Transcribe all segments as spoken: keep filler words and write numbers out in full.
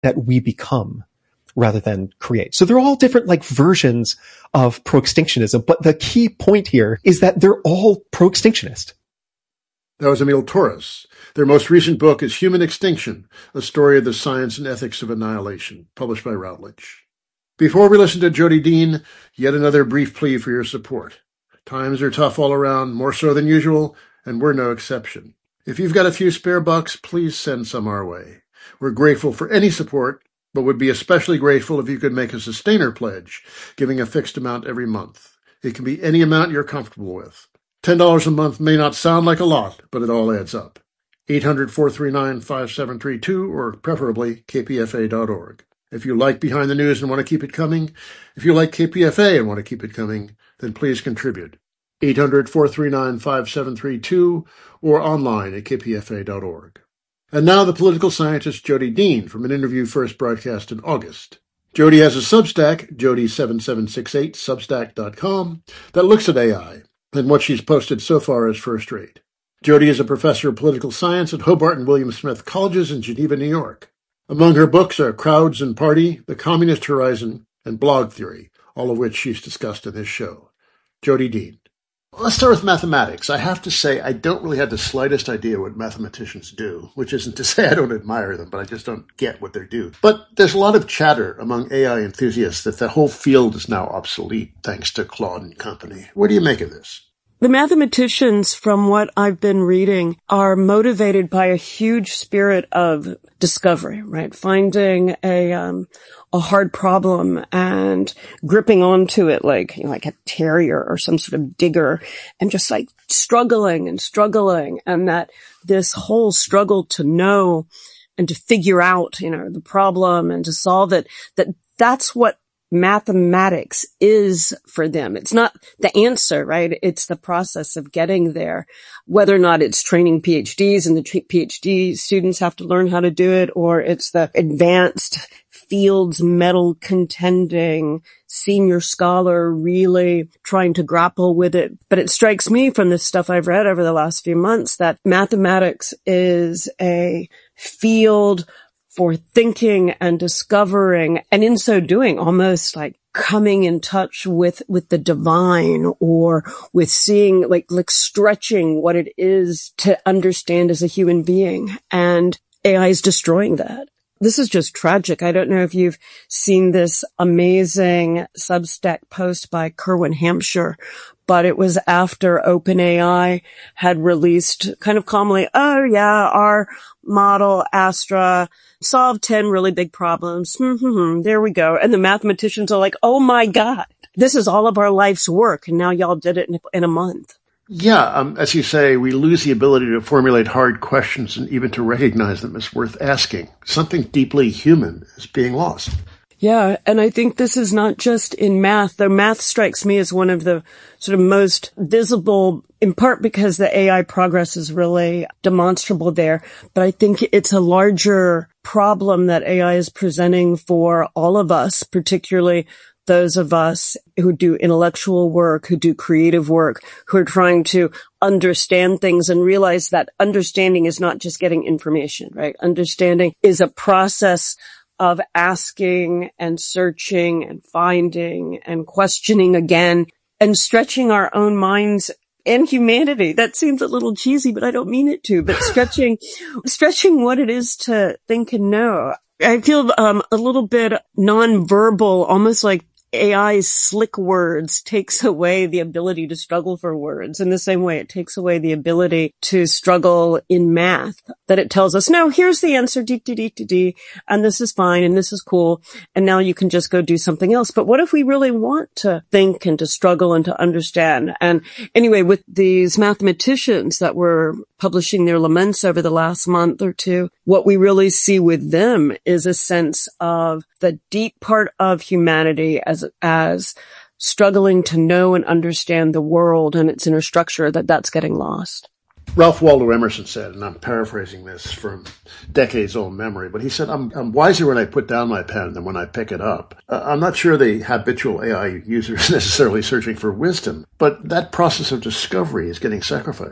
that we become rather than create. So they're all different like versions of pro-extinctionism. But the key point here is that they're all pro-extinctionist. That was Emil Torres. Their most recent book is Human Extinction, A Story of the Science and Ethics of Annihilation, published by Routledge. Before we listen to Jodi Dean, yet another brief plea for your support. Times are tough all around, more so than usual, and we're no exception. If you've got a few spare bucks, please send some our way. We're grateful for any support, but would be especially grateful if you could make a sustainer pledge, giving a fixed amount every month. It can be any amount you're comfortable with. ten dollars a month may not sound like a lot, but it all adds up. eight hundred, four three nine, five seven three two, or preferably k p f a dot org. If you like Behind the News and want to keep it coming, if you like K P F A and want to keep it coming, then please contribute. eight hundred, four three nine, five seven three two, or online at k p f a dot org. And now the political scientist Jodi Dean from an interview first broadcast in August. Jodi has a Substack, Jodi seven seven six eight substack dot com, that looks at A I, and what she's posted so far is first rate. Jodi is a professor of political science at Hobart and William Smith Colleges in Geneva, New York. Among her books are Crowds and Party, The Communist Horizon, and Blog Theory, all of which she's discussed in this show. Jodi Dean. Let's start with mathematics. I have to say I don't really have the slightest idea what mathematicians do, which isn't to say I don't admire them, but I just don't get what they do. But there's a lot of chatter among A I enthusiasts that the whole field is now obsolete thanks to Claude and company. What do you make of this? The mathematicians, from what I've been reading, are motivated by a huge spirit of discovery, right? Finding a, um, a hard problem and gripping onto it like, you know, like a terrier or some sort of digger and just like struggling and struggling. And that this whole struggle to know and to figure out, you know, the problem and to solve it, that that's what mathematics is for them. It's not the answer, right? It's the process of getting there. Whether or not it's training PhDs and the PhD students have to learn how to do it, or it's the advanced Fields medal contending senior scholar really trying to grapple with it. But it strikes me from the stuff I've read over the last few months that mathematics is a field for thinking and discovering, and in so doing, almost like coming in touch with, with the divine, or with seeing, like, like stretching what it is to understand as a human being. And A I is destroying that. This is just tragic. I don't know if you've seen this amazing Substack post by Kerwin Hampshire, but it was after OpenAI had released kind of calmly, oh yeah, our model Astra solved ten really big problems. There we go. And the mathematicians are like, oh my God, this is all of our life's work. And now y'all did it in, in a month. Yeah, um, as you say, we lose the ability to formulate hard questions and even to recognize them as worth asking. Something deeply human is being lost. Yeah, and I think this is not just in math, though math strikes me as one of the sort of most visible, in part because the A I progress is really demonstrable there. But I think it's a larger problem that A I is presenting for all of us, particularly those of us who do intellectual work, who do creative work, who are trying to understand things and realize that understanding is not just getting information, right? Understanding is a process of asking and searching and finding and questioning again and stretching our own minds and humanity. That seems a little cheesy, but I don't mean it to, but stretching, stretching what it is to think and know. I feel um a little bit nonverbal, almost like A I's slick words takes away the ability to struggle for words. In the same way, it takes away the ability to struggle in math, that it tells us, no, here's the answer, dee, dee, dee, dee, dee, and this is fine, and this is cool, and now you can just go do something else. But what if we really want to think and to struggle and to understand? And anyway, with these mathematicians that were publishing their laments over the last month or two, what we really see with them is a sense of the deep part of humanity as as struggling to know and understand the world and its inner structure, that that's getting lost. Ralph Waldo Emerson said, and I'm paraphrasing this from decades-old memory, but he said, I'm, I'm wiser when I put down my pen than when I pick it up. Uh, I'm not sure the habitual A I user is necessarily searching for wisdom, but that process of discovery is getting sacrificed.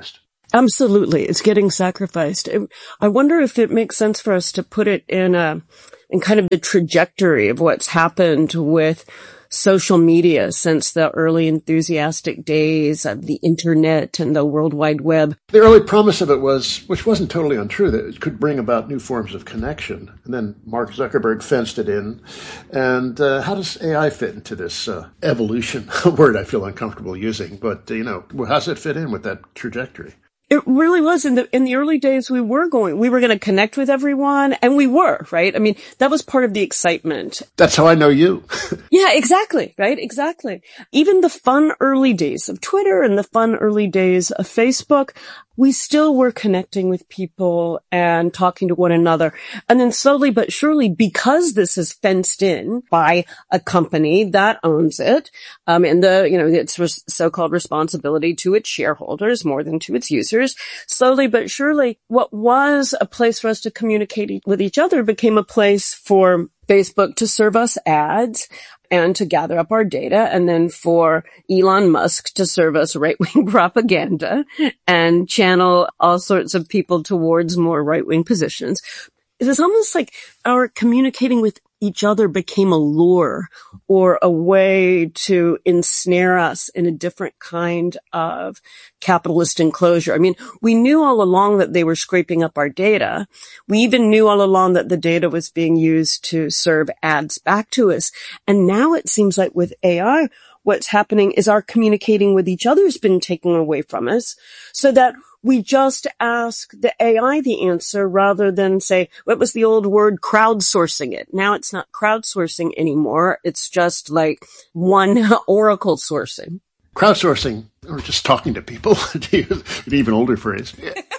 Absolutely. It's getting sacrificed. I wonder if it makes sense for us to put it in a, in kind of the trajectory of what's happened with social media since the early enthusiastic days of the internet and the World Wide Web. The early promise of it was, which wasn't totally untrue, that it could bring about new forms of connection. And then Mark Zuckerberg fenced it in. And uh, how does A I fit into this uh, evolution? A word I feel uncomfortable using, but, uh, you know, how does it fit in with that trajectory? It really was. In the, in the early days, we were going, we were going to connect with everyone, and we were, right? I mean, that was part of the excitement. That's how I know you. Yeah, exactly, right? Exactly. Even the fun early days of Twitter and the fun early days of Facebook, we still were connecting with people and talking to one another. And then slowly but surely, because this is fenced in by a company that owns it, um, and the, you know, its res- so-called responsibility to its shareholders more than to its users, slowly but surely, what was a place for us to communicate with each other became a place for Facebook to serve us ads and to gather up our data, and then for Elon Musk to serve us right-wing propaganda and channel all sorts of people towards more right-wing positions. It was almost like our communicating with each other became a lure or a way to ensnare us in a different kind of capitalist enclosure. I mean, we knew all along that they were scraping up our data. We even knew all along that the data was being used to serve ads back to us. And now it seems like with A I, what's happening is our communicating with each other has been taken away from us, so that we just ask the A I the answer rather than say, what was the old word, crowdsourcing it. Now it's not crowdsourcing anymore. It's just like one oracle sourcing. Crowdsourcing, or just talking to people, to use an even older phrase,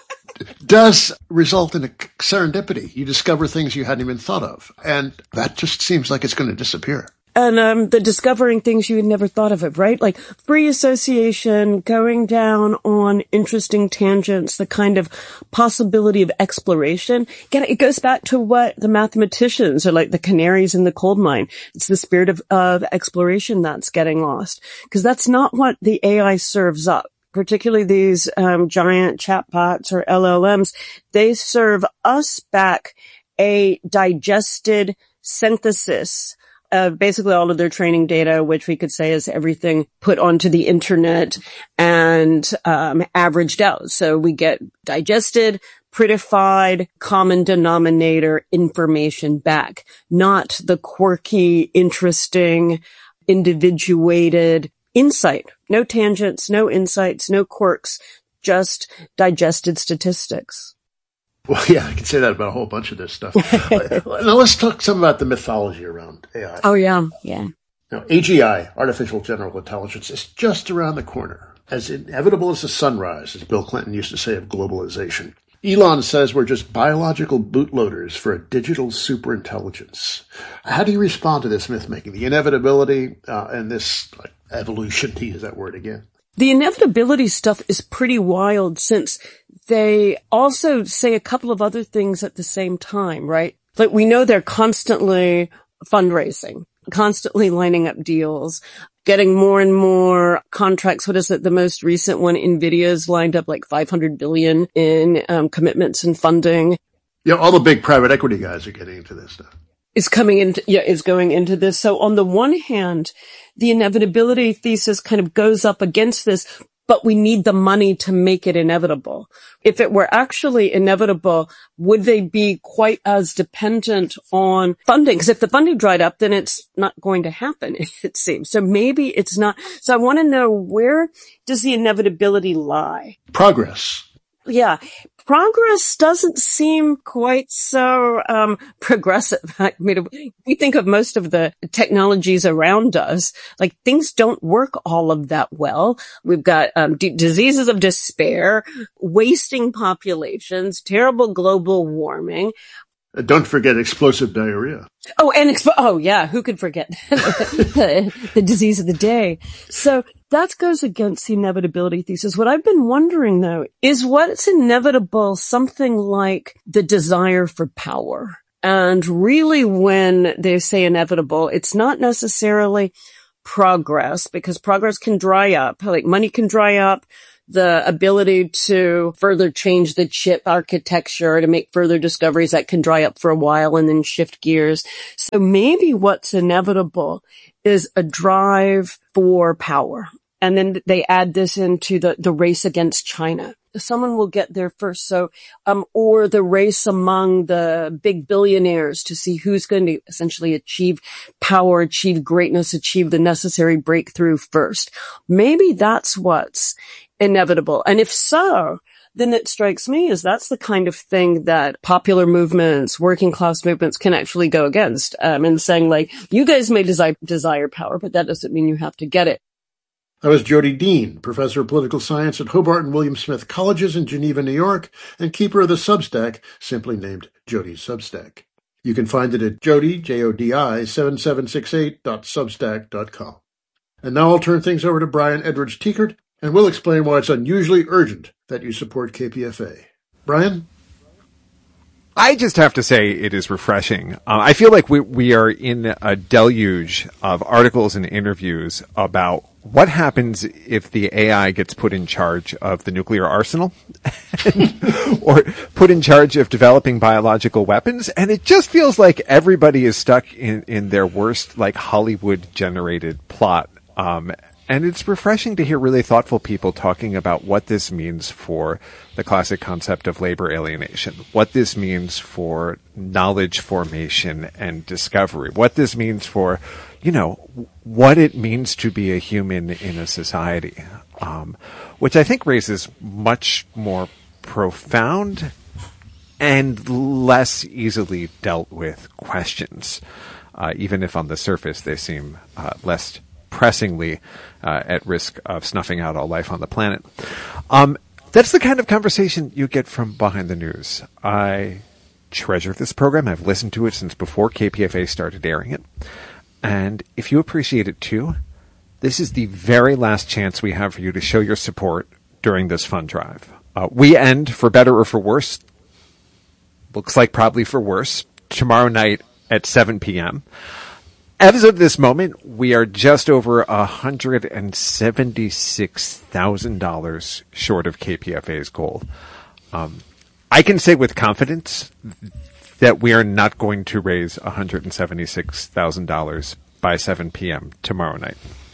does result in a serendipity. You discover things you hadn't even thought of. And that just seems like it's going to disappear. And um the discovering things you had never thought of it, right? Like free association, going down on interesting tangents, the kind of possibility of exploration. Again, it goes back to what the mathematicians are like, the canaries in the coal mine. It's the spirit of, of exploration that's getting lost. Because that's not what the A I serves up. Particularly these um giant chatbots or L L Ms. They serve us back a digested synthesis of basically all of their training data, which we could say is everything put onto the internet and um averaged out. So we get digested, prettified, common denominator information back, not the quirky, interesting, individuated insight. No tangents, no insights, no quirks, just digested statistics. Well, yeah, I can say that about a whole bunch of this stuff. Now let's talk some about the mythology around A I. Oh, yeah, yeah. Now, A G I, Artificial General Intelligence, is just around the corner. As inevitable as the sunrise, as Bill Clinton used to say of globalization. Elon says we're just biological bootloaders for a digital superintelligence. How do you respond to this myth-making, the inevitability uh, and this like, evolution, to use that word again? The inevitability stuff is pretty wild, since they also say a couple of other things at the same time, right? Like, we know they're constantly fundraising, constantly lining up deals, getting more and more contracts. What is it? The most recent one, NVIDIA's lined up like five hundred billion in um, commitments and funding. Yeah, all the big private equity guys are getting into this stuff. Is coming into, yeah, is going into this. So on the one hand, the inevitability thesis kind of goes up against this, but we need the money to make it inevitable. If it were actually inevitable, would they be quite as dependent on funding? Because if the funding dried up, then it's not going to happen, it seems. So maybe it's not. So I want to know, where does the inevitability lie? Progress. Yeah. Progress doesn't seem quite so um progressive. I mean, we think of most of the technologies around us, like things don't work all of that well. We've got um d- diseases of despair, wasting populations, terrible global warming. Uh, don't forget explosive diarrhea. Oh, and expo- oh yeah, who could forget the, the disease of the day? So that goes against the inevitability thesis. What I've been wondering, though, is what's inevitable something like the desire for power. And really, when they say inevitable, it's not necessarily progress, because progress can dry up. Like money can dry up. the ability to further change the chip architecture to make further discoveries that can dry up for a while and then shift gears. So maybe what's inevitable is a drive for power. And then they add this into the, the race against China. Someone will get there first. So, um, or the race among the big billionaires to see who's going to essentially achieve power, achieve greatness, achieve the necessary breakthrough first. Maybe that's what's inevitable. And if so, then it strikes me as that's the kind of thing that popular movements, working class movements can actually go against, um, and saying like, you guys may desire, desire power, but that doesn't mean you have to get it. That was Jodi Dean, professor of political science at Hobart and William Smith Colleges in Geneva, New York, and keeper of the Substack, simply named Jodi's Substack. You can find it at Jodi, J O D I, seven seven six eight dot substack dot com. And now I'll turn things over to Brian Edwards-Tiekert, and we'll explain why it's unusually urgent that you support K P F A. Brian? I just have to say it is refreshing. Uh, I feel like we we are in a deluge of articles and interviews about what happens if the A I gets put in charge of the nuclear arsenal or put in charge of developing biological weapons. And it just feels like everybody is stuck in, in their worst, like Hollywood generated plot. Um, And it's refreshing to hear really thoughtful people talking about what this means for the classic concept of labor alienation, what this means for knowledge formation and discovery, what this means for, you know, what it means to be a human in a society, um, which I think raises much more profound and less easily dealt with questions, uh, even if on the surface they seem uh, less pressingly uh, at risk of snuffing out all life on the planet. Um, that's the kind of conversation you get from Behind the News. I treasure this program. I've listened to it since before K P F A started airing it. And if you appreciate it too, this is the very last chance we have for you to show your support during this fund drive. Uh, we end, for better or for worse, looks like probably for worse, tomorrow night at seven p.m. As of this moment, we are just over one hundred seventy-six thousand dollars short of K P F A's goal. Um, I can say with confidence that we are not going to raise one hundred seventy-six thousand dollars by seven p.m. tomorrow night.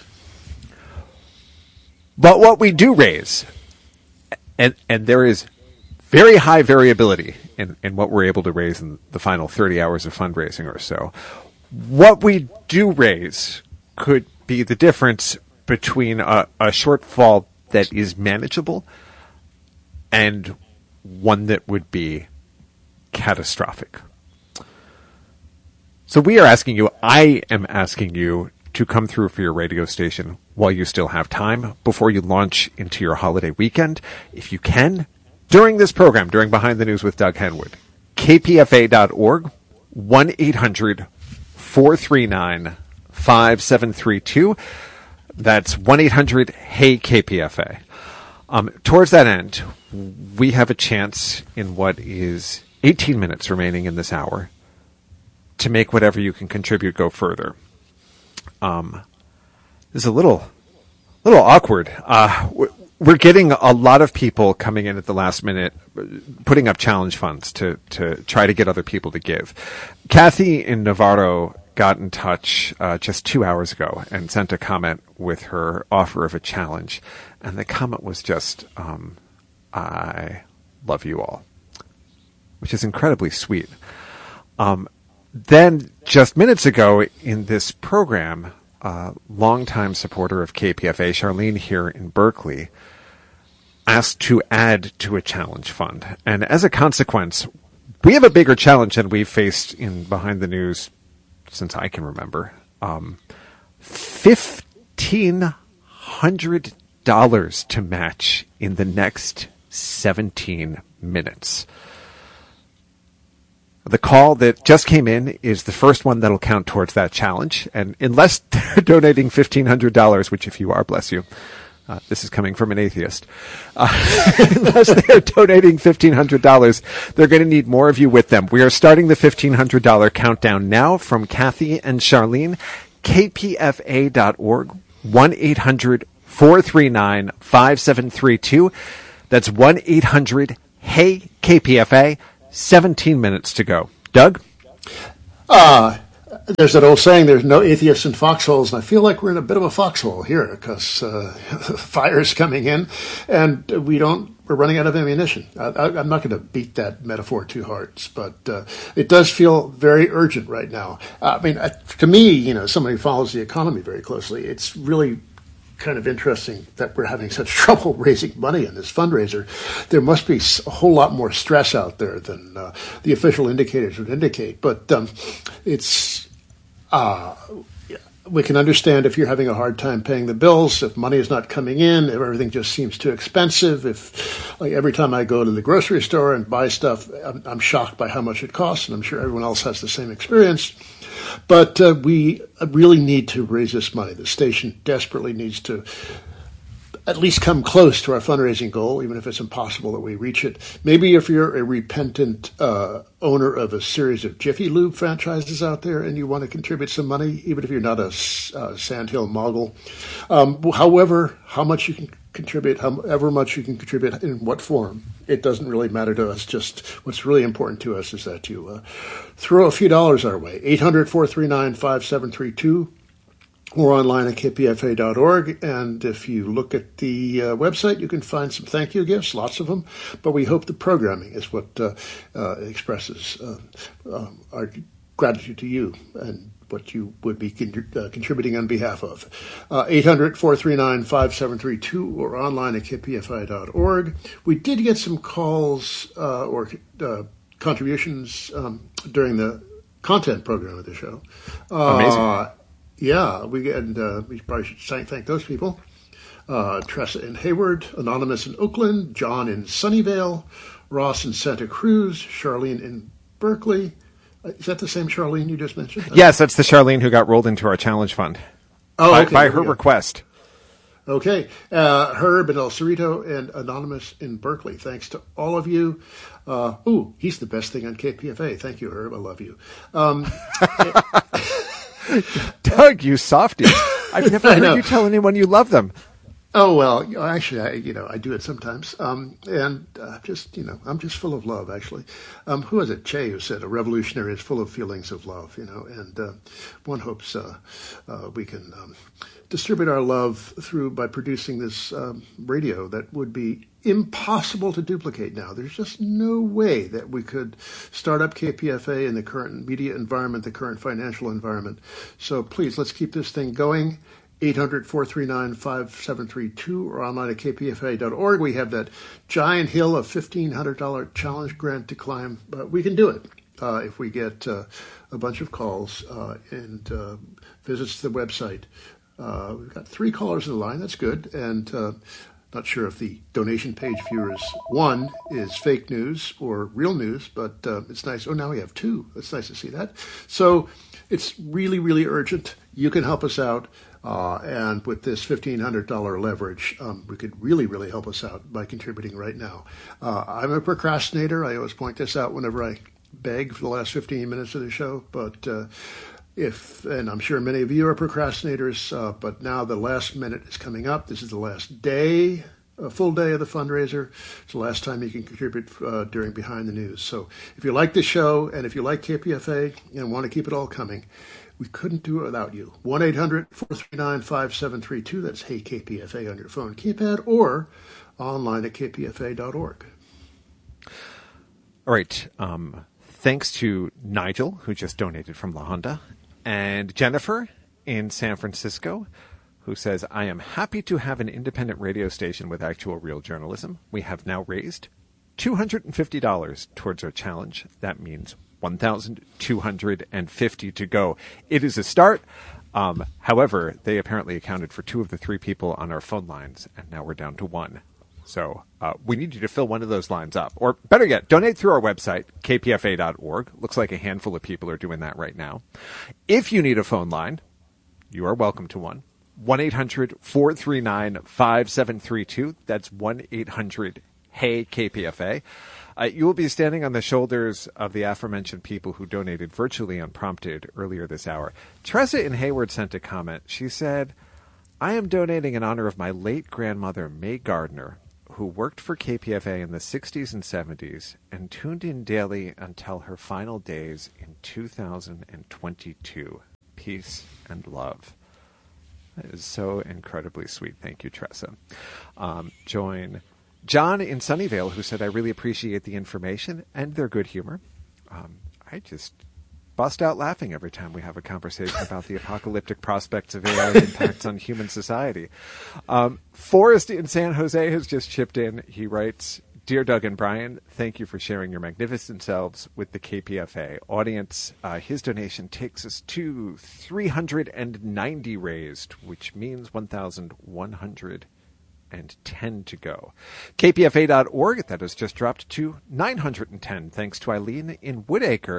But what we do raise, and, and there is very high variability in, in what we're able to raise in the final thirty hours of fundraising or so, what we do raise could be the difference between a, a shortfall that is manageable and one that would be catastrophic. So we are asking you, I am asking you to come through for your radio station while you still have time before you launch into your holiday weekend. If you can, during this program, during Behind the News with Doug Henwood, K P F A dot org, one eight hundred four three nine five seven three two. That's one eight hundred hey K P F A. Um, towards that end, we have a chance in what is eighteen minutes remaining in this hour to make whatever you can contribute go further. Um, this is a little, little awkward. Uh, we're getting a lot of people coming in at the last minute, putting up challenge funds to, to try to get other people to give. Kathy in Navarro got in touch uh, just two hours ago and sent a comment with her offer of a challenge. And the comment was just, um, I love you all, which is incredibly sweet. Um, then just minutes ago in this program, uh, longtime supporter of K P F A, Charlene here in Berkeley, asked to add to a challenge fund. And as a consequence, we have a bigger challenge than we've faced in Behind the News since I can remember. Um, fifteen hundred dollars to match in the next seventeen minutes. The call that just came in is the first one that'll count towards that challenge. And unless they're donating fifteen hundred dollars, which if you are, bless you, uh, this is coming from an atheist. Uh, unless they're donating fifteen hundred dollars, they're going to need more of you with them. We are starting the fifteen hundred dollars countdown now from Kathy and Charlene. K P F A dot org, one eight hundred four three nine, five seven three two. That's one eight hundred hey K P F A. seventeen minutes to go. Doug? Uh, there's that old saying, there's no atheists in foxholes, and I feel like we're in a bit of a foxhole here because uh, fire's coming in, and we don't, we're running out of ammunition. I, I, I'm not going to beat that metaphor too hard, but uh, it does feel very urgent right now. I mean, uh, to me, you know, somebody who follows the economy very closely, it's really kind of interesting that we're having such trouble raising money in this fundraiser. There must be a whole lot more stress out there than uh, the official indicators would indicate. But um, it's uh, we can understand if you're having a hard time paying the bills, if money is not coming in, if everything just seems too expensive. If like every time I go to the grocery store and buy stuff, I'm, I'm shocked by how much it costs, and I'm sure everyone else has the same experience. But uh, we really need to raise this money. The station desperately needs to at least come close to our fundraising goal, even if it's impossible that we reach it. Maybe if you're a repentant uh, owner of a series of Jiffy Lube franchises out there and you want to contribute some money, even if you're not a uh, Sandhill mogul, um, however, how much you can contribute, however much you can contribute, in what form, it doesn't really matter to us. Just what's really important to us is that you uh, throw a few dollars our way. eight hundred, four three nine, five seven three two or online at K P F A dot org. And if you look at the uh, website, you can find some thank you gifts, lots of them. But we hope the programming is what uh, uh, expresses uh, uh, our gratitude to you and what you would be con- uh, contributing on behalf of. Uh, eight hundred, four three nine, five seven three two or online at K P F A dot org. We did get some calls uh, or uh, contributions um, during the content program of the show. Uh, Amazing. Yeah, we and uh, we probably should thank, thank those people. Uh, Tressa in Hayward, Anonymous in Oakland, John in Sunnyvale, Ross in Santa Cruz, Charlene in Berkeley. Is that the same Charlene you just mentioned? Yes, that's the Charlene who got rolled into our challenge fund. Oh, by, okay, by her request. Okay. Uh, Herb in El Cerrito and Anonymous in Berkeley. Thanks to all of you. Uh, ooh, he's the best thing on K P F A. Thank you, Herb. I love you. Um, Doug, you softy. I've never heard you tell anyone you love them. Oh, well, actually, I, you know, I do it sometimes. Um, and uh, just, you know, I'm just full of love, actually. Um, who was it? Che, who said a revolutionary is full of feelings of love, you know, and uh, one hopes uh, uh, we can um, distribute our love through by producing this um, radio that would be impossible to duplicate now. There's just no way that we could start up K P F A in the current media environment, the current financial environment. So please, let's keep this thing going. eight hundred, four three nine, five seven three two or online at K P F A dot org. We have that giant hill of fifteen hundred dollars challenge grant to climb, but we can do it uh, if we get uh, a bunch of calls uh, and uh, visits to the website. Uh, we've got three callers in the line. That's good. And uh, not sure if the donation page viewers, one is fake news or real news, but uh, it's nice. Oh, now we have two. It's nice to see that. So it's really, really urgent. You can help us out. Uh, and with this fifteen hundred dollars leverage, um, we could really, really help us out by contributing right now. Uh, I'm a procrastinator. I always point this out whenever I beg for the last fifteen minutes of the show. But uh, if, and I'm sure many of you are procrastinators, uh, but now the last minute is coming up. This is the last day, a full day of the fundraiser. It's the last time you can contribute uh, during Behind the News. So if you like the show and if you like K P F A and want to keep it all coming, we couldn't do it without you. one eight hundred, four three nine, five seven three two. That's Hey K P F A on your phone keypad or online at K P F A dot org. All right. Um, thanks to Nigel, who just donated from La Honda, and Jennifer in San Francisco, who says, I am happy to have an independent radio station with actual real journalism. We have now raised two hundred fifty dollars towards our challenge. That means one thousand two hundred fifty dollars to go. It is a start. Um, however, they apparently accounted for two of the three people on our phone lines, and now we're down to one. So uh, we need you to fill one of those lines up. Or better yet, donate through our website, K P F A dot org. Looks like a handful of people are doing that right now. If you need a phone line, you are welcome to one. one eight hundred, four three nine, five seven three two. That's one eight hundred, hey K P F A. Uh, you will be standing on the shoulders of the aforementioned people who donated virtually unprompted earlier this hour. Tressa in Hayward sent a comment. She said, I am donating in honor of my late grandmother, May Gardner, who worked for K P F A in the sixties and seventies and tuned in daily until her final days in two thousand twenty-two. Peace and love. That is so incredibly sweet. Thank you, Tressa. Um, join John in Sunnyvale, who said, I really appreciate the information and their good humor. Um, I just bust out laughing every time we have a conversation about the apocalyptic prospects of A I impacts on human society. Um, Forrest in San Jose has just chipped in. He writes, Dear Doug and Brian, thank you for sharing your magnificent selves with the K P F A audience. Uh, his donation takes us to three hundred ninety raised, which means one thousand one hundred ten to go. K P F A dot org, that has just dropped to nine hundred ten, thanks to Eileen in Woodacre.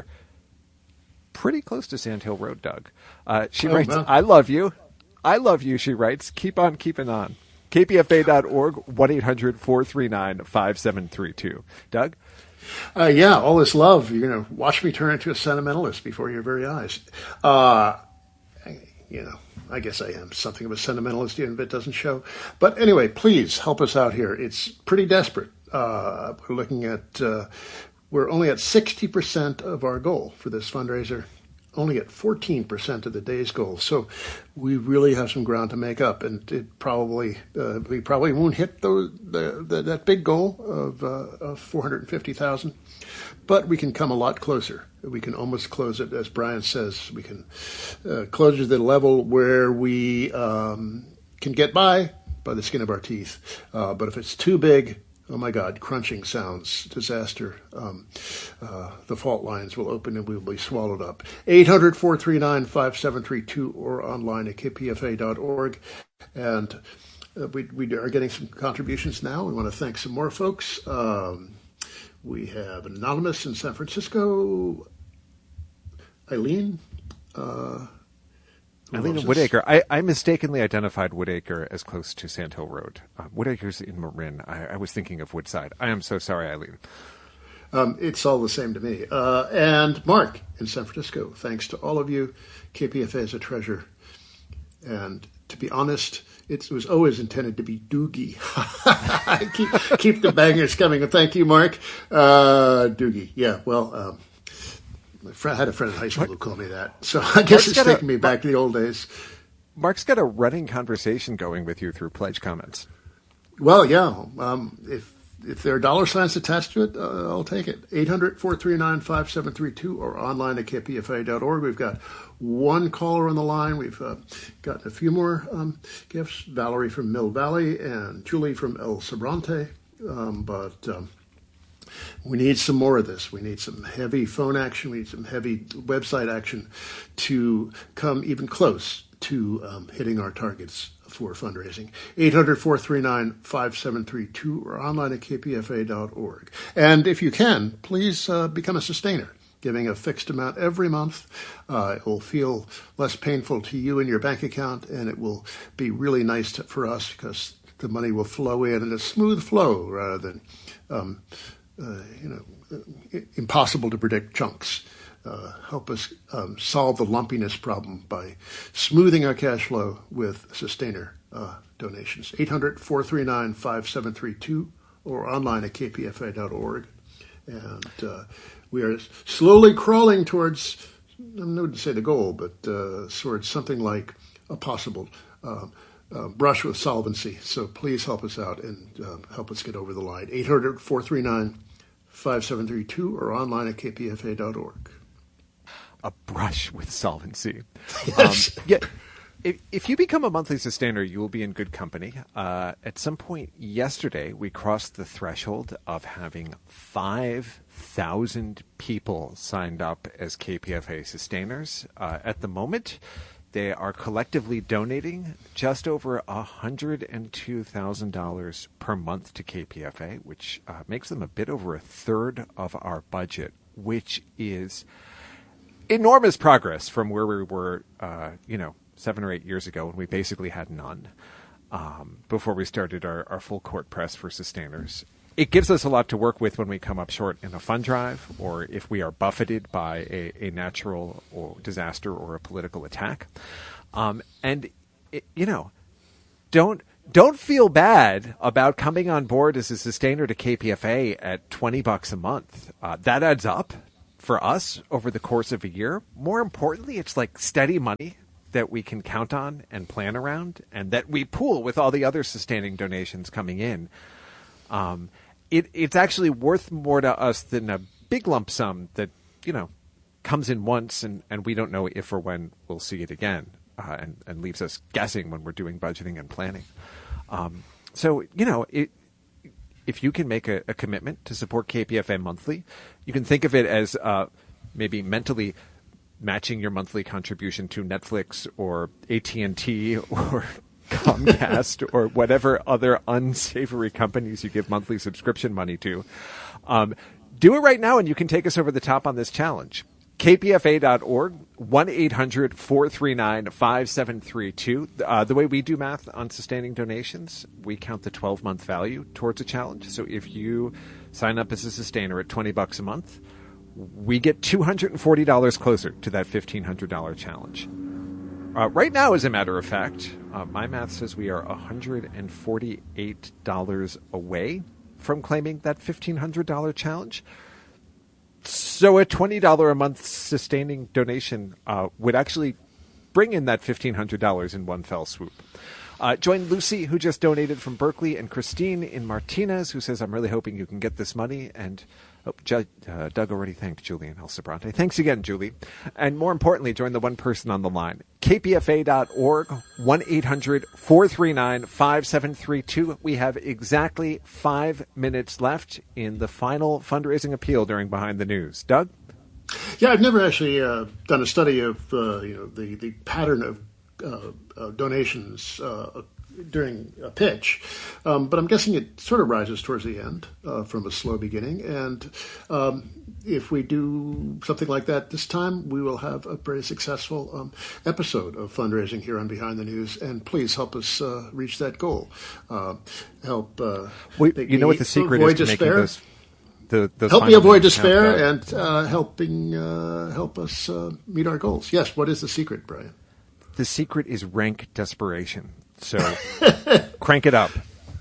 Pretty close to Sand Hill Road, Doug. Uh, she oh, writes, wow. I love you. I love you, she writes. Keep on keeping on. K P F A dot org, one eight hundred four three nine five seven three two. Doug? Uh, yeah, all this love. You're going to watch me turn into a sentimentalist before your very eyes. Uh, you know, I guess I am something of a sentimentalist, even if it doesn't show. But anyway, please help us out here. It's pretty desperate. Uh, we're looking at... Uh, We're only at sixty percent of our goal for this fundraiser, only at fourteen percent of the day's goal. So we really have some ground to make up, and it probably uh, we probably won't hit those, the, the, that big goal of, uh, of four hundred fifty thousand, but we can come a lot closer. We can almost close it, as Brian says, we can uh, close it to the level where we um, can get by by the skin of our teeth. Uh, but if it's too big, oh my God, crunching sounds, disaster. Um, uh, the fault lines will open and we will be swallowed up. eight hundred four three nine five seven three two or online at K P F A dot org. And uh, we, we are getting some contributions now. We want to thank some more folks. Um, we have Anonymous in San Francisco, Eileen, uh, Eileen in Woodacre. I, I mistakenly identified Woodacre as close to Sand Hill Road. Uh, Woodacre's in Marin. I, I was thinking of Woodside. I am so sorry, Eileen. Um, it's all the same to me. Uh, and Mark in San Francisco. Thanks to all of you. K P F A is a treasure. And to be honest, it was always intended to be Doogie. keep, keep the bangers coming. And thank you, Mark. Uh, Doogie. Yeah, well... Um, I had a friend in high school who called me that. So I guess Mark's it's taking a, me back to the old days. Mark's got a running conversation going with you through pledge comments. Well, yeah. Um, if if there are dollar signs attached to it, uh, I'll take it. eight hundred four three nine five seven three two or online at K P F A dot org. We've got one caller on the line. We've uh, gotten a few more um, gifts. Valerie from Mill Valley and Julie from El Sobrante. Um, but... Um, We need some more of this. We need some heavy phone action. We need some heavy website action to come even close to um, hitting our targets for fundraising. eight hundred four three nine five seven three two or online at K P F A dot org. And if you can, please uh, become a sustainer, giving a fixed amount every month. Uh, it will feel less painful to you in your bank account, and it will be really nice to, for us because the money will flow in in a smooth flow rather than... Um, Uh, you know, uh, impossible to predict chunks. Uh, help us um, solve the lumpiness problem by smoothing our cash flow with sustainer uh, donations. eight hundred four three nine five seven three two or online at K P F A dot org. And uh, we are slowly crawling towards, I don't know to say the goal, but uh, towards something like a possible uh, Uh, brush with solvency. So please help us out and uh, help us get over the line. eight hundred four three nine five seven three two or online at K P F A dot org. A brush with solvency. Yes. Um, yeah. If, if you become a monthly sustainer, you will be in good company. Uh, at some point yesterday, we crossed the threshold of having five thousand people signed up as K P F A sustainers. Uh, at the moment, they are collectively donating just over one hundred two thousand dollars per month to K P F A, which uh, makes them a bit over a third of our budget, which is enormous progress from where we were, uh, you know, seven or eight years ago when we basically had none um, before we started our, our full court press for sustainers. It gives us a lot to work with when we come up short in a fund drive or if we are buffeted by a, a natural or disaster or a political attack. Um, and, it, you know, don't don't feel bad about coming on board as a sustainer to K P F A at twenty bucks a month. Uh, that adds up for us over the course of a year. More importantly, it's like steady money that we can count on and plan around, and that we pool with all the other sustaining donations coming in. Um, it, it's actually worth more to us than a big lump sum that, you know, comes in once and, and we don't know if or when we'll see it again, uh, and, and leaves us guessing when we're doing budgeting and planning. Um, so, you know, it, if you can make a, a commitment to support K P F A monthly, you can think of it as uh, maybe mentally matching your monthly contribution to Netflix or A T and T or Comcast or whatever other unsavory companies you give monthly subscription money to. Um, do it right now and you can take us over the top on this challenge. K P F A dot org, one eight hundred four three nine five seven three two. Uh, the way we do math on sustaining donations, we count the twelve-month value towards a challenge. So if you sign up as a sustainer at twenty bucks a month, we get two hundred forty dollars closer to that fifteen hundred dollars challenge. Uh, right now, as a matter of fact, uh, my math says we are one hundred forty-eight dollars away from claiming that fifteen hundred dollars challenge. So a twenty dollars a month sustaining donation uh, would actually bring in that fifteen hundred dollars in one fell swoop. Uh, join Lucy, who just donated from Berkeley, and Christine in Martinez, who says, I'm really hoping you can get this money. And oh, Ju- uh, Doug already thanked Julian Alcibrante. Thanks again, Julie. And more importantly, join the one person on the line. K P F A dot org, one eight hundred four three nine five seven three two. We have exactly five minutes left in the final fundraising appeal during Behind the News. Doug? Yeah, I've never actually uh, done a study of uh, you know the, the pattern of uh, uh, donations uh, during a pitch, um, but I'm guessing it sort of rises towards the end uh, from a slow beginning. And um, if we do something like that this time, we will have a very successful um, episode of fundraising here on Behind the News. And please help us uh, reach that goal. Uh, help. Uh, we, you know what the secret is to despair. making those. The, those help me avoid despair count, and uh, helping uh, help us uh, meet our goals. Yes. What is the secret, Brian? The secret is rank desperation. So crank it up.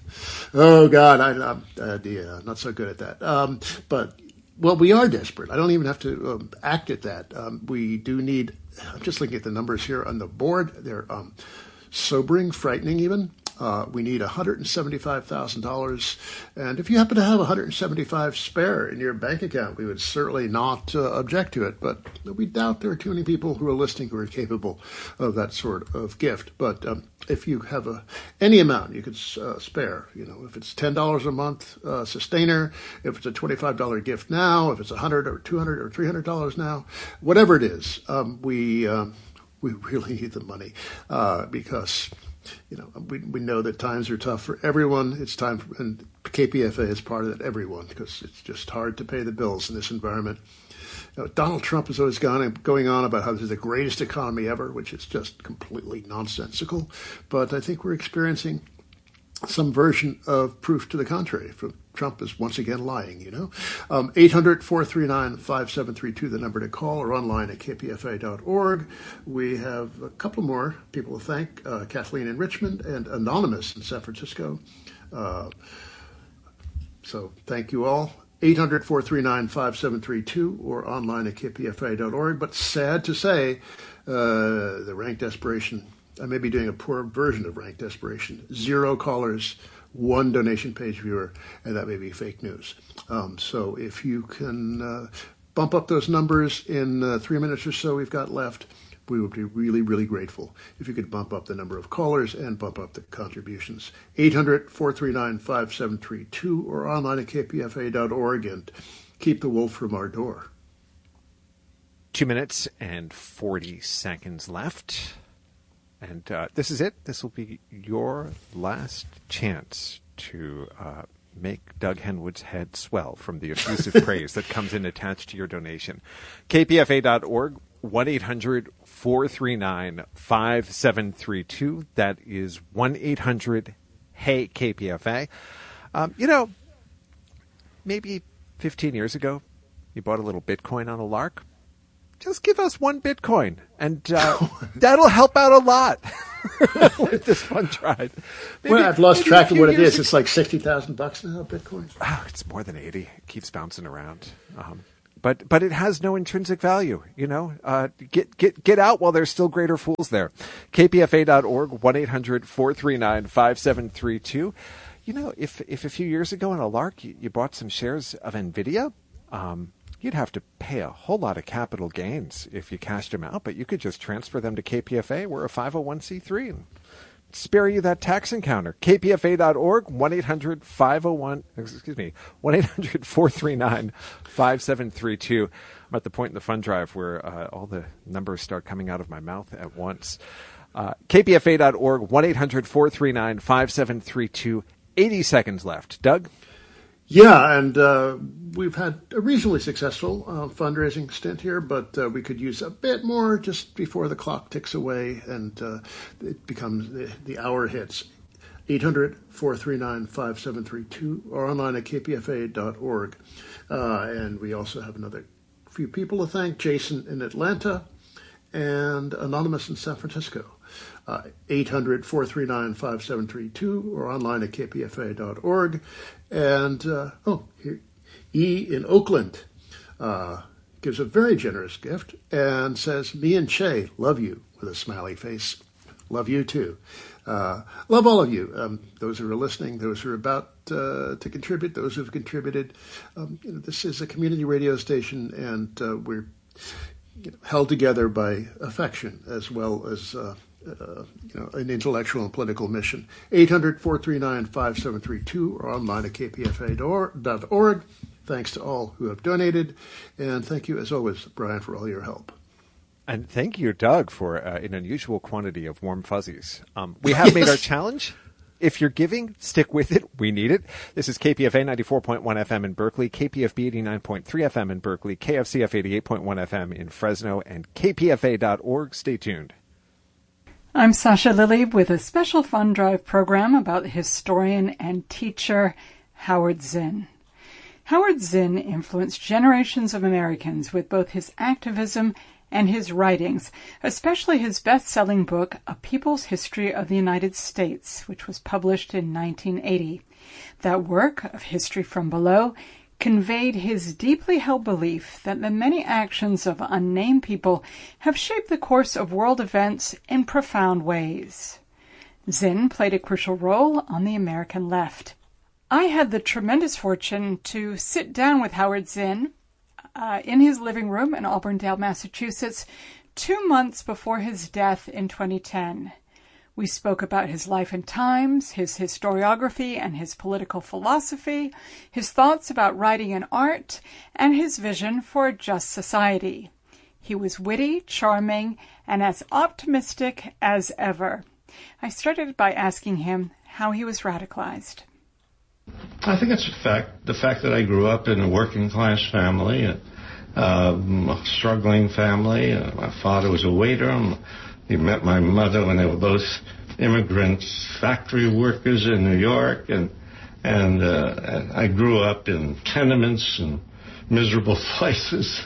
Oh, God, I, I'm uh, yeah, not so good at that. Um, but, well, we are desperate. I don't even have to um, act at that. Um, we do need, I'm just looking at the numbers here on the board. They're um, sobering, frightening even. Uh, we need one hundred seventy-five thousand dollars. And if you happen to have one hundred seventy-five thousand dollars spare in your bank account, we would certainly not uh, object to it. But we doubt there are too many people who are listening who are capable of that sort of gift. But um, if you have a, any amount you could uh, spare, you know, if it's ten dollars a month uh, sustainer, if it's a twenty-five dollars gift now, if it's one hundred dollars or two hundred dollars or three hundred dollars now, whatever it is, um, we, um, we really need the money uh, because... You know, we we know that times are tough for everyone. It's time for, and K P F A is part of that, everyone, because it's just hard to pay the bills in this environment. You know, Donald Trump has always gone going on about how this is the greatest economy ever, which is just completely nonsensical. But I think we're experiencing some version of proof to the contrary. Trump is once again lying, you know. Um, eight hundred four three nine five seven three two, the number to call, or online at K P F A dot org. We have a couple more people to thank, uh, Kathleen in Richmond and Anonymous in San Francisco. Uh, so thank you all. eight hundred four three nine five seven three two or online at K P F A dot org. But sad to say, uh, the rank desperation, I may be doing a poor version of rank desperation. Zero callers, one donation page viewer, and that may be fake news. Um, so if you can uh, bump up those numbers in uh, three minutes or so we've got left, we would be really, really grateful if you could bump up the number of callers and bump up the contributions. eight hundred four three nine five seven three two or online at K P F A dot org, and keep the wolf from our door. Two minutes and forty seconds left. And uh, this is it. This will be your last chance to uh, make Doug Henwood's head swell from the effusive praise that comes in attached to your donation. K P F A dot org, one eight hundred four three nine five seven three two. That is one eight hundred hey K P F A. Um, you know, maybe fifteen years ago, you bought a little Bitcoin on a lark. Just give us one Bitcoin, and uh, that'll help out a lot. with this fund drive. Maybe, well, I've lost track of what it is. Ago. It's like sixty thousand bucks now, Bitcoin. Oh, it's more than eighty. It keeps bouncing around. Um, but but it has no intrinsic value. You know, uh, get get get out while there's still greater fools there. K P F A dot org, one eight hundred four three nine five seven three two. You know, if if a few years ago in a lark you, you bought some shares of NVIDIA, um, you'd have to pay a whole lot of capital gains if you cashed them out, but you could just transfer them to K P F A. We're a five oh one c three and spare you that tax encounter. K P F A dot org, one eight hundred five oh one, excuse me, one eight hundred four three nine five seven three two. I'm at the point in the fund drive where uh, all the numbers start coming out of my mouth at once. Uh, K P F A dot org, one eight hundred four three nine five seven three two. eighty seconds left. Doug? Yeah, and uh, we've had a reasonably successful uh, fundraising stint here, but uh, we could use a bit more just before the clock ticks away and uh, it becomes the, the hour hits. eight hundred four three nine five seven three two or online at K P F A dot org. Uh, and we also have another few people to thank. Jason in Atlanta and Anonymous in San Francisco. Uh, eight hundred four three nine five seven three two or online at K P F A dot org. And, uh, oh, here, E in Oakland uh, gives a very generous gift and says, me and Che love you, with a smiley face. Love you too. Uh, love all of you. Um, those who are listening, those who are about uh, to contribute, those who have contributed. Um, you know, this is a community radio station, and uh, we're you know, held together by affection as well as uh, uh, you know, an intellectual and political mission. eight hundred four three nine five seven three two or online at K P F A dot org. Thanks to all who have donated, and thank you, as always, Brian, for all your help. And thank you, Doug, for uh, an unusual quantity of warm fuzzies. Um, we have yes. made our challenge. If you're giving, stick with it. We need it. This is K P F A ninety-four point one F M in Berkeley, K P F B eighty-nine point three F M in Berkeley, K F C F eighty-eight point one F M in Fresno, and K P F A dot org. Stay tuned. I'm Sasha Lilly with a special fund drive program about the historian and teacher Howard Zinn. Howard Zinn influenced generations of Americans with both his activism and his writings, especially his best-selling book, A People's History of the United States, which was published in nineteen eighty. That work of History from Below conveyed his deeply held belief that the many actions of unnamed people have shaped the course of world events in profound ways. Zinn played a crucial role on the American left. I had the tremendous fortune to sit down with Howard Zinn uh, in his living room in Auburndale, Massachusetts, two months before his death in twenty ten. We spoke about his life and times, his historiography and his political philosophy, his thoughts about writing and art, and his vision for a just society. He was witty, charming, and as optimistic as ever. I started by asking him how he was radicalized. I think it's a fact, the fact that I grew up in a working class family, a, um, a struggling family. Uh, my father was a waiter. He met my mother when they were both immigrants, factory workers in New York, and and uh, I grew up in tenements and miserable places,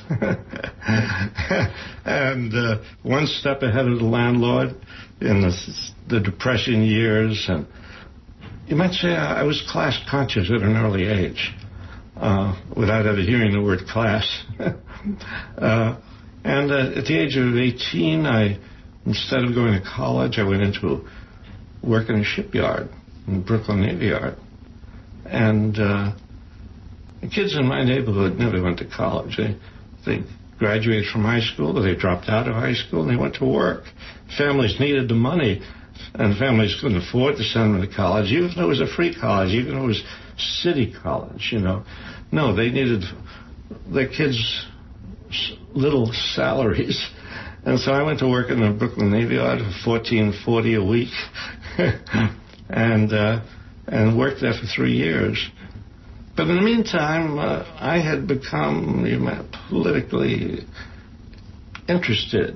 and uh, one step ahead of the landlord in the, the Depression years. And you might say I was class conscious at an early age, uh, without ever hearing the word class. uh, and uh, at the age of eighteen, I instead of going to college, I went into work in a shipyard, in the Brooklyn Navy Yard. And uh, the kids in my neighborhood never went to college. They, they graduated from high school, or they dropped out of high school, and they went to work. Families needed the money, and families couldn't afford to send them to college, even though it was a free college, even though it was city college, you know. No, they needed their kids' little salaries. And so I went to work in the Brooklyn Navy Yard for fourteen forty a week, and uh, and worked there for three years. But in the meantime, uh, I had become you know, politically interested,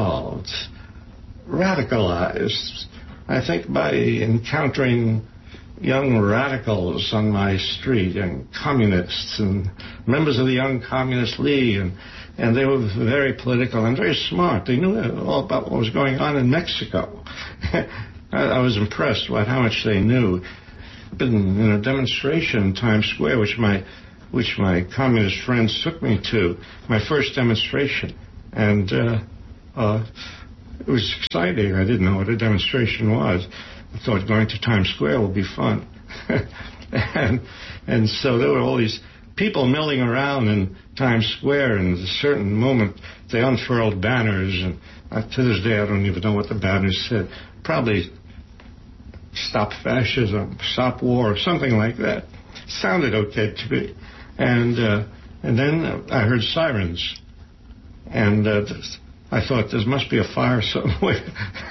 involved, radicalized. I think by encountering young radicals on my street, and communists and members of the Young Communist League, and, and they were very political and very smart. They knew all about what was going on in Mexico. I, I was impressed by how much they knew. Been in a demonstration in Times Square, which my which my communist friends took me to, my first demonstration, and uh, uh, it was exciting. I didn't know what a demonstration was. I thought going to Times Square would be fun. and and so there were all these people milling around in Times Square, and at a certain moment they unfurled banners, and uh, to this day I don't even know what the banners said. Probably stop fascism, stop war, something like that. Sounded okay to me. And uh, and then uh, I heard sirens, and uh, I thought there must be a fire somewhere.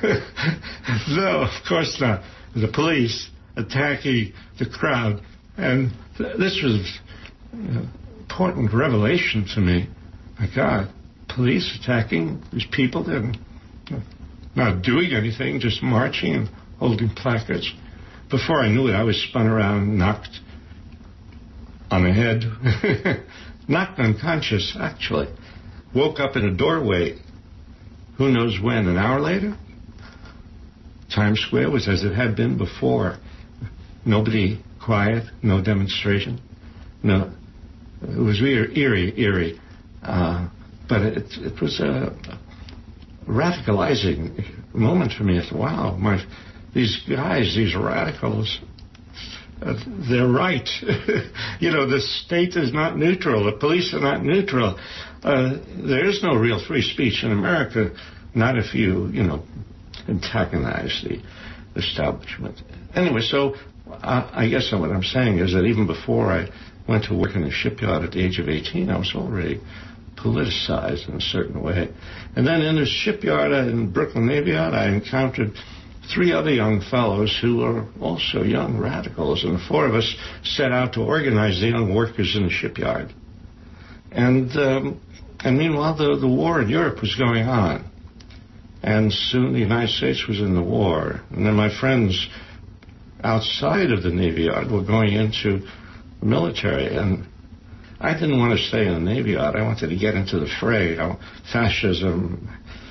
No, of course not. The police attacking the crowd, and th- this was an important revelation to me. My God, police attacking these people, they're not doing anything, just marching and holding placards. Before I knew it, I was spun around, knocked on the head, knocked unconscious, actually. Woke up in a doorway, who knows when, an hour later? Times Square was as it had been before. Nobody, quiet, no demonstration. No, it was eerie, eerie, eerie. Uh, but it, it was a radicalizing moment for me. I thought, wow, my, these guys, these radicals, Uh, they're right. You know, the state is not neutral. The police are not neutral. Uh, there is no real free speech in America, not if you, you know, antagonize the establishment. Anyway, so uh, I guess what I'm saying is that even before I went to work in a shipyard at the age of eighteen, I was already politicized in a certain way. And then in the shipyard in Brooklyn Navy Yard, I encountered three other young fellows who were also young radicals, and the four of us set out to organize the young workers in the shipyard. And um, and meanwhile, the, the war in Europe was going on. And soon the United States was in the war. And then my friends outside of the Navy Yard were going into the military. And I didn't want to stay in the Navy Yard. I wanted to get into the fray. You know, fascism...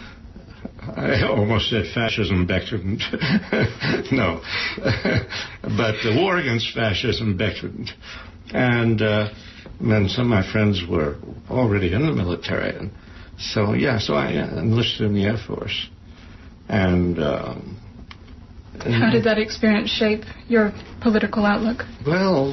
I almost said fascism beckoned. No. But the war against fascism beckoned. And uh, then some of my friends were already in the military. And so, yeah, so I enlisted in the Air Force. And, um, and how did that experience shape your political outlook? Well,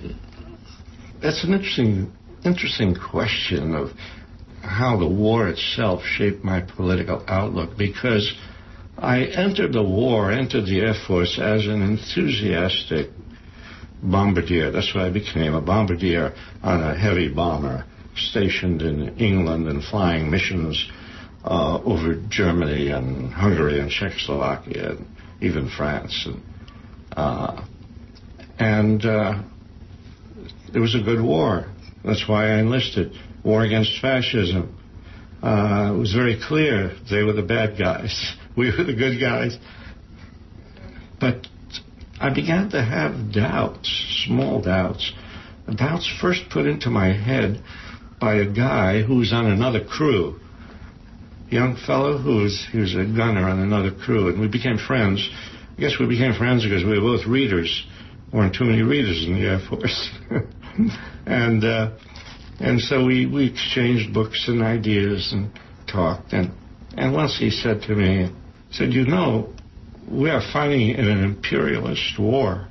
that's an interesting, interesting question of how the war itself shaped my political outlook, because I entered the war, entered the Air Force as an enthusiastic bombardier. That's what I became, a bombardier on a heavy bomber stationed in England and flying missions uh, over Germany and Hungary and Czechoslovakia and even France. And, uh, and uh, it was a good war. That's why I enlisted. War against fascism. Uh, it was very clear they were the bad guys. We were the good guys. But I began to have doubts, small doubts. Doubts first put into my head by a guy who was on another crew. A young fellow who was, he was a gunner on another crew, and we became friends. I guess we became friends because we were both readers. There weren't too many readers in the Air Force. and... Uh, And so we, we exchanged books and ideas and talked. And, and once he said to me, he said, you know, we are fighting in an imperialist war.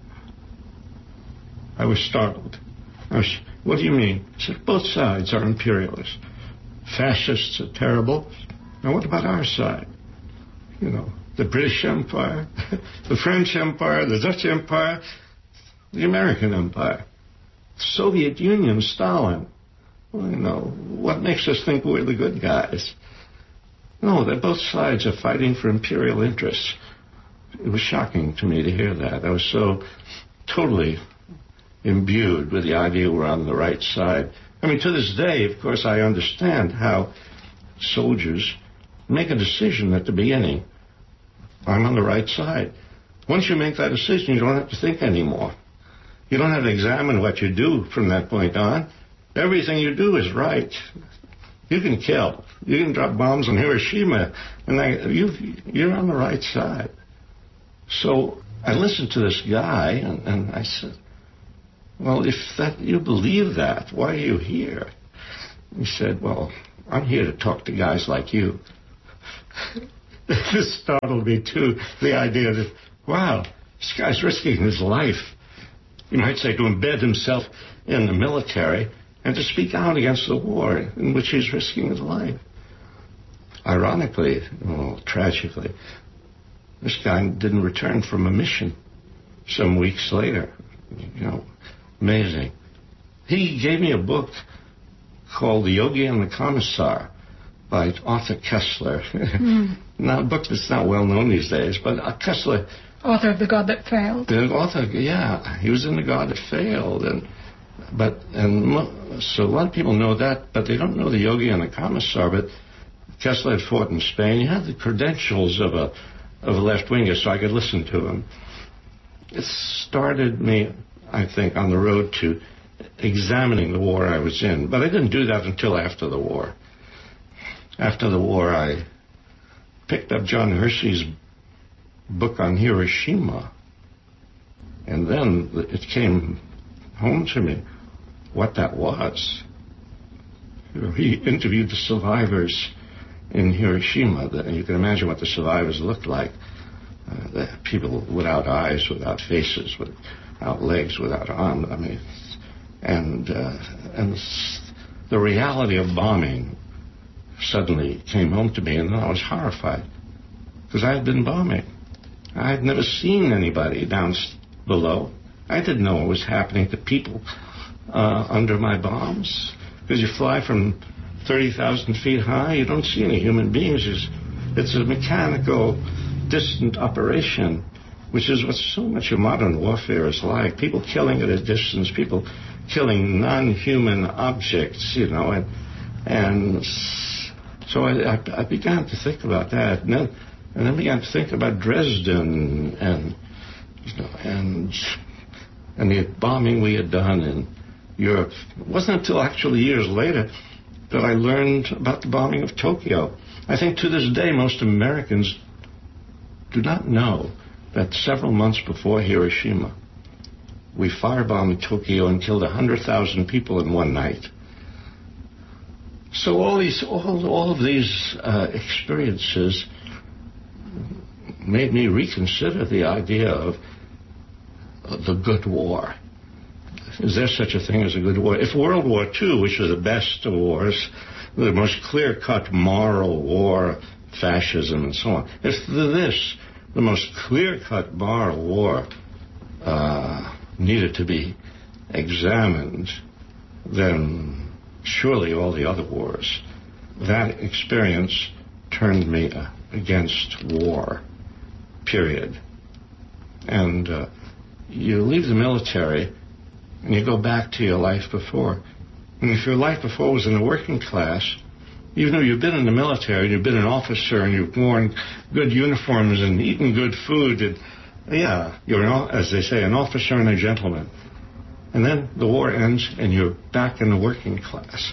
I was startled. I was, what do you mean? He said, both sides are imperialist. Fascists are terrible. Now what about our side? You know, the British Empire, the French Empire, the Dutch Empire, the American Empire, Soviet Union, Stalin. Well, you know, what makes us think we're the good guys? No, that both sides are fighting for imperial interests. It was shocking to me to hear that. I was so totally imbued with the idea we're on the right side. I mean, to this day, of course, I understand how soldiers make a decision at the beginning. I'm on the right side. Once you make that decision, you don't have to think anymore. You don't have to examine what you do from that point on. Everything you do is right. You can kill. You can drop bombs on Hiroshima, and I, you, you're on the right side. So I listened to this guy, and, and I said, well, if that you believe that, why are you here? He said, well, I'm here to talk to guys like you. This startled me, too, the idea that, wow, this guy's risking his life. You might say to embed himself in the military and to speak out against the war in which he's risking his life. Ironically, well, tragically, this guy didn't return from a mission some weeks later. You know, amazing. He gave me a book called The Yogi and the Commissar by Arthur Koestler. Mm. Now, a book that's not well known these days, but uh, Koestler... Author of The God That Failed. The author, yeah. He was in The God That Failed. And but and so a lot of people know that, but they don't know The Yogi and the Commissar. But Koestler had fought in Spain. He had the credentials of a of a left-winger, so I could listen to him. It started me, I think, on the road to examining the war I was in. But I didn't do that until after the war. After the war, I picked up John Hersey's book on Hiroshima. And then it came home to me what that was. He interviewed the survivors in Hiroshima. You can imagine what the survivors looked like. Uh, the people without eyes, without faces, without legs, without arms. I mean, and uh, and the reality of bombing suddenly came home to me, and I was horrified because I had been bombing. I had never seen anybody down below. I didn't know what was happening to people uh, under my bombs. Because you fly from thirty thousand feet high, you don't see any human beings. It's, it's a mechanical, distant operation, which is what so much of modern warfare is like. People killing at a distance, people killing non-human objects, you know. And, and so I, I, I began to think about that. And then, and then began to think about Dresden and, you know, and, and the bombing we had done in Europe. It wasn't until actually years later that I learned about the bombing of Tokyo. I think to this day most Americans do not know that several months before Hiroshima, we firebombed Tokyo and killed one hundred thousand people in one night. So all these, all, all of these uh, experiences made me reconsider the idea of uh, the good war. Is there such a thing as a good war? If World War Two, which was the best of wars, the most clear-cut moral war, fascism and so on, if this, the most clear-cut moral war, uh, needed to be examined, then surely all the other wars. That experience turned me uh, against war, period. And uh, you leave the military and you go back to your life before. And if your life before was in the working class, even though you've been in the military, you've been an officer, and you've worn good uniforms and eaten good food, and, yeah, you're, an, as they say, an officer and a gentleman. And then the war ends, and you're back in the working class,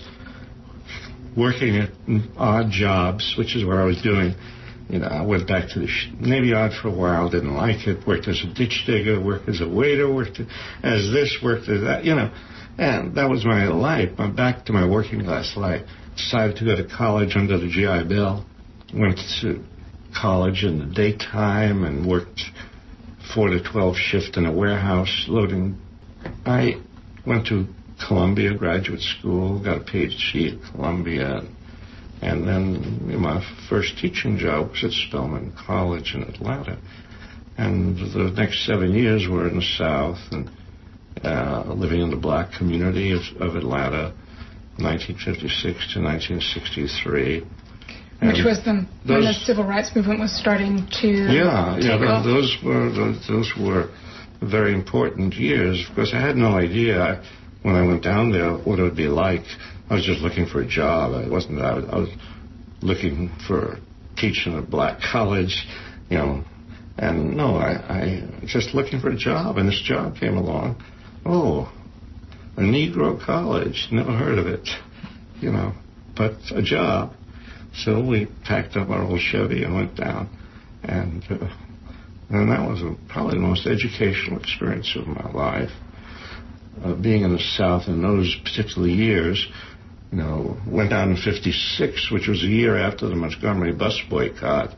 working at odd jobs, which is what I was doing. You know, I went back to the Navy Yard for a while, didn't like it, worked as a ditch digger, worked as a waiter, worked as this, worked as that, you know. And that was my life. I'm back to my working class life. Decided to go to college under the G I Bill. Went to college in the daytime and worked four to twelve shift in a warehouse loading. I went to Columbia Graduate School, got a P H D at Columbia. And then you know, my first teaching job was at Spelman College in Atlanta. And the next seven years were in the South and uh, living in the black community of, of Atlanta, nineteen fifty-six to nineteen sixty-three. And which was the, those, when the civil rights movement was starting to yeah, take yeah, off. Those were those, those were very important years because I had no idea I, when I went down there what it would be like. I was just looking for a job. I wasn't. I was, I was looking for teaching at a black college, you know, And no, I, I just looking for a job, and this job came along. Oh, a Negro college, never heard of it, you know, but a job. So we packed up our old Chevy and went down, and uh, and that was a, probably the most educational experience of my life. Uh, being in the South in those particular years, you know, went down in fifty-six, which was a year after the Montgomery bus boycott,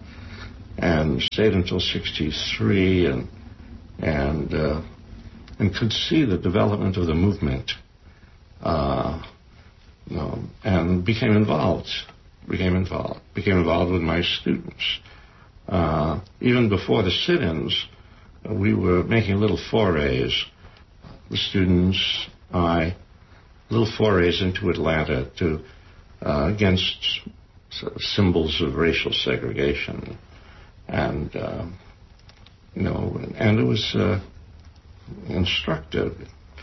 and stayed until sixty-three, and and uh, and could see the development of the movement, uh, you know, and became involved. Became involved. Became involved with my students. Uh, even before the sit-ins, we were making little forays. The students, I, little forays into Atlanta to uh, against sort of symbols of racial segregation, and uh, you know, and it was uh, instructive.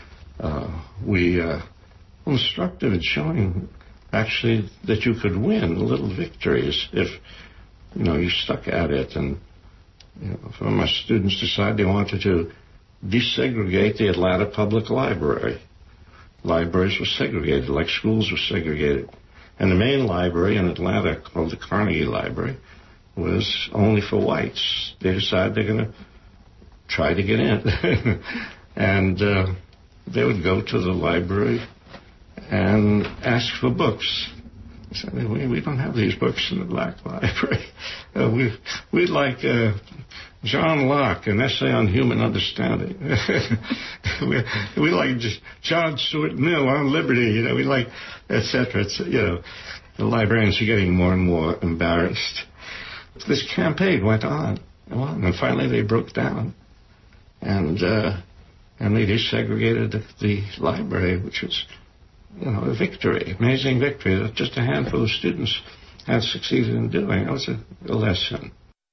Uh, we uh, instructive in showing actually that you could win little victories if, you know, you stuck at it. And, you know, some of my students decided they wanted to desegregate the Atlanta Public Library. Libraries were segregated, like schools were segregated. And the main library in Atlanta, called the Carnegie Library, was only for whites. They decided they're going to try to get in. And uh, they would go to the library and ask for books. I said, we, we don't have these books in the black library. Uh, we, we'd like uh, John Locke, an essay on human understanding. we, we like just John Stuart Mill on liberty, you know, we like, et cetera. It's, you know, the librarians are getting more and more embarrassed. This campaign went on, and finally they broke down. And, uh, and they desegregated the, the library, which was, you know, a victory, amazing victory that just a handful of students had succeeded in doing. That was a, a lesson.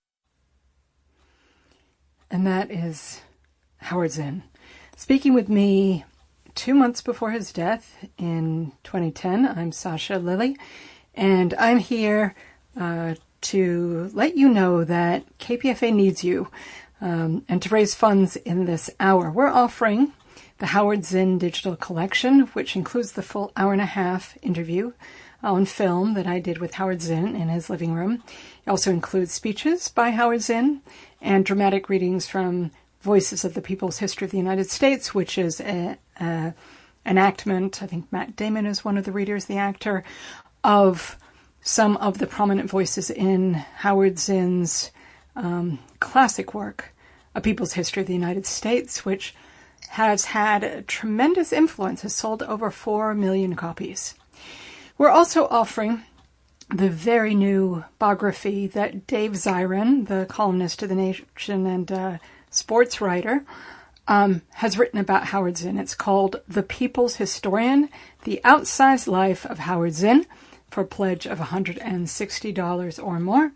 And that is Howard Zinn. Speaking with me two months before his death in twenty ten, I'm Sasha Lilley, and I'm here uh, to let you know that K P F A needs you um, and to raise funds in this hour. We're offering the Howard Zinn Digital Collection, which includes the full hour and a half interview on film that I did with Howard Zinn in his living room. It also includes speeches by Howard Zinn and dramatic readings from Voices of the People's History of the United States, which is a, a enactment, I think Matt Damon is one of the readers, the actor, of some of the prominent voices in Howard Zinn's um, classic work, A People's History of the United States, which has had a tremendous influence, has sold over four million copies. We're also offering the very new biography that Dave Zirin, the columnist of The Nation and uh, sports writer, um, has written about Howard Zinn. It's called The People's Historian, The Outsized Life of Howard Zinn, for a pledge of one hundred sixty dollars or more.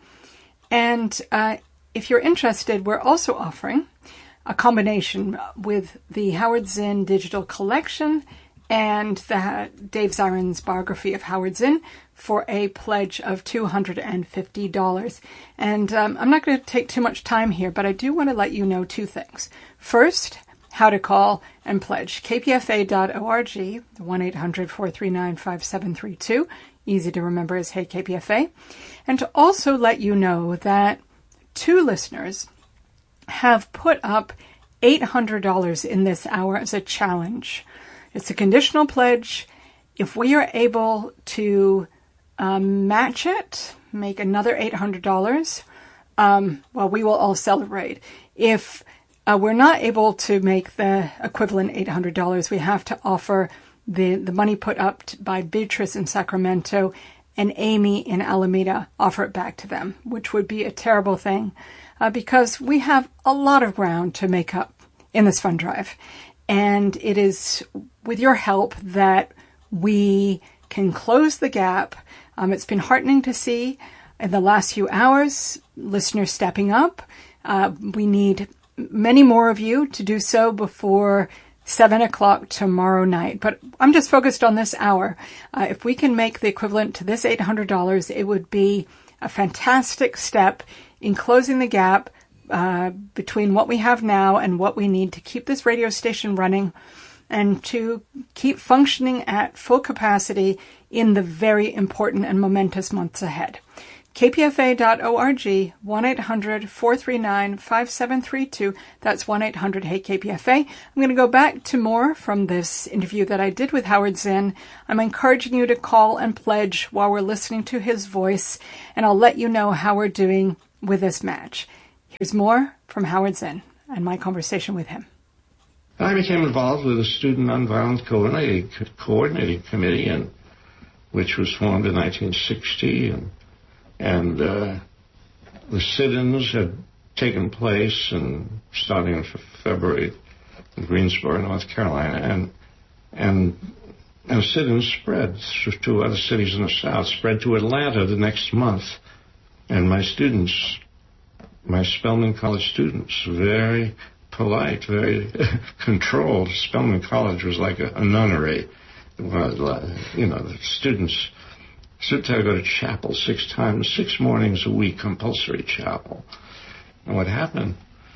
And uh, if you're interested, we're also offering a combination with the Howard Zinn Digital Collection and the Dave Zirin's biography of Howard Zinn for a pledge of two hundred fifty dollars. And um, I'm not going to take too much time here, but I do want to let you know two things. First, how to call and pledge. K P F A dot org, one eight hundred, four three nine, five seven three two. Easy to remember as Hey K P F A. And to also let you know that two listeners have put up eight hundred dollars in this hour as a challenge. It's a conditional pledge. If we are able to um, match it, make another eight hundred dollars, um, well, we will all celebrate. If uh, we're not able to make the equivalent eight hundred dollars, we have to offer the, the money put up t- by Beatrice in Sacramento and Amy in Alameda, offer it back to them, which would be a terrible thing uh, because we have a lot of ground to make up in this fund drive. And it is with your help that we can close the gap. Um, it's been heartening to see in the last few hours, listeners stepping up. Uh, we need many more of you to do so before seven o'clock tomorrow night. But I'm just focused on this hour. Uh, if we can make the equivalent to this eight hundred dollars, it would be a fantastic step in closing the gap uh, between what we have now and what we need to keep this radio station running and to keep functioning at full capacity in the very important and momentous months ahead. K P F A dot org, one eight hundred four three nine five seven three two. That's one eight hundred hey K P F A. I'm going to go back to more from this interview that I did with Howard Zinn. I'm encouraging you to call and pledge while we're listening to his voice, and I'll let you know how we're doing with this match. Here's more from Howard Zinn and my conversation with him. I became involved with the Student Nonviolent Coordinating, Coordinating Committee, and, which was formed in nineteen sixty, and And uh, the sit-ins had taken place, and starting in February in Greensboro, North Carolina, and and and sit-ins spread to other cities in the South, spread to Atlanta the next month, and my students, my Spelman College students, very polite, very controlled. Spelman College was like a, a nunnery. It was, you know, the students. Students had to go to chapel six times, six mornings a week, compulsory chapel. And what happened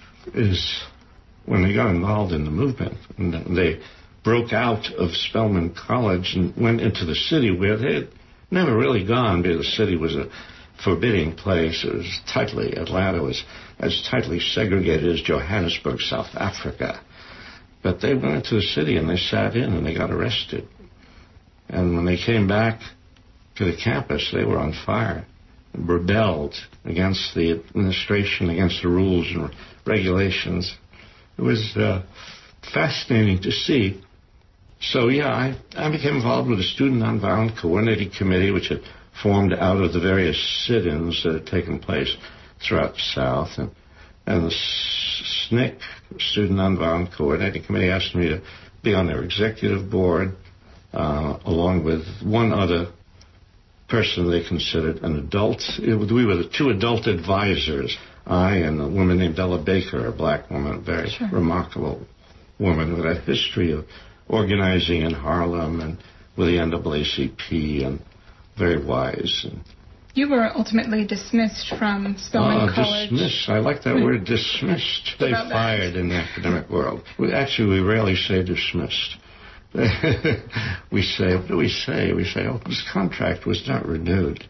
is when they got involved in the movement, and they broke out of Spelman College and went into the city where they had never really gone, because the city was a forbidding place. It was tightly, Atlanta was as tightly segregated as Johannesburg, South Africa. But they went into the city and they sat in and they got arrested. And when they came back to the campus, they were on fire, rebelled against the administration, against the rules and regulations. It was uh, fascinating to see. So, yeah, I, I became involved with the Student Nonviolent Coordinating Committee, which had formed out of the various sit-ins that had taken place throughout the South. And, and the S N C C, Student Nonviolent Coordinating Committee, asked me to be on their executive board, uh, along with one other person they considered an adult. We were the two adult advisors, I and a woman named Ella Baker, a black woman, a very sure. remarkable woman with a history of organizing in Harlem and with the N double A C P, and very wise. And you were ultimately dismissed from Spelman uh, College. Dismissed. I like that word, dismissed. They fired that. In the academic world. We, actually, we rarely say dismissed. we say, what do we say? We say, oh, this contract was not renewed.